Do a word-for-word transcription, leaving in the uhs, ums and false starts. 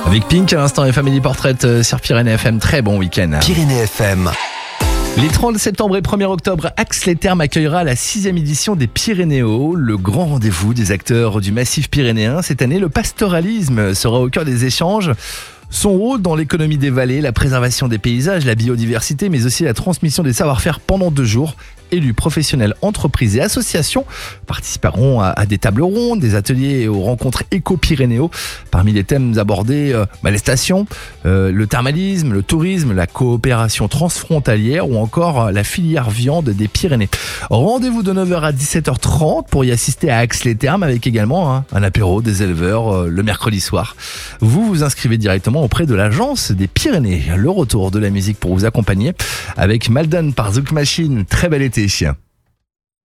Avec Pink à l'instant et Family Portrait sur Pyrénées F M. Très bon week-end. Pyrénées F M. Les trente septembre et premier octobre, Ax-les-Thermes accueillera la sixième édition des Pyrénéos, le grand rendez-vous des acteurs du massif pyrénéen. Cette année, le pastoralisme sera au cœur des échanges. Son rôle dans l'économie des vallées, la préservation des paysages, la biodiversité, mais aussi la transmission des savoir-faire pendant deux jours. Élus, professionnels, entreprises et associations participeront à, à des tables rondes, des ateliers et aux rencontres éco-pyrénéos. Parmi les thèmes abordés, euh, bah, les stations, euh, le thermalisme, le tourisme, la coopération transfrontalière ou encore euh, la filière viande des Pyrénées. Rendez-vous de neuf heures à dix-sept heures trente pour y assister à Ax-les-Thermes avec également hein, un apéro des éleveurs euh, le mercredi soir. Vous vous inscrivez directement auprès de l'agence des Pyrénées. Le retour de la musique pour vous accompagner avec Maldon par Zouk Machine. Très bel été.